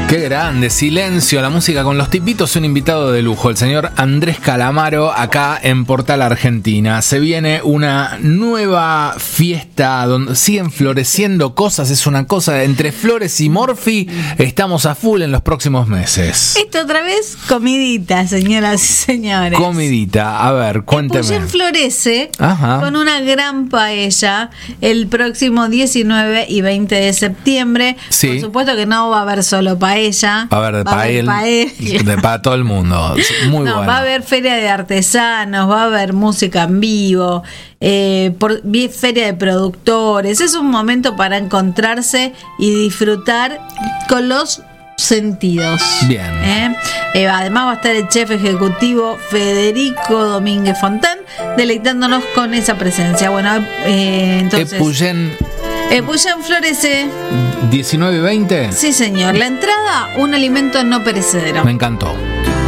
Qué grande, Silencio, la música con los tipitos, un invitado de lujo, el señor Andrés Calamaro, acá en Portal Argentina. Se viene una nueva fiesta donde siguen floreciendo cosas, es una cosa entre flores y Morphy, estamos a full en los próximos meses. Esto otra vez, comidita, señoras y señores. Comidita, a ver, cuénteme. Epuyén florece con una gran paella el próximo 19 y 20 de septiembre. Sí. Por supuesto que no va a haber solo paella. Va a haber paella para todo el mundo. Muy bueno. Va a haber feria de artesanos, va a haber música en vivo, feria de productores. Es un momento para encontrarse y disfrutar con los sentidos. Bien. Además va a estar el chef ejecutivo Federico Domínguez Fontán deleitándonos con esa presencia. Bueno, entonces Epuyén florece 19 y 20. Sí, señor. La entrada, un alimento no perecedero. Me encantó.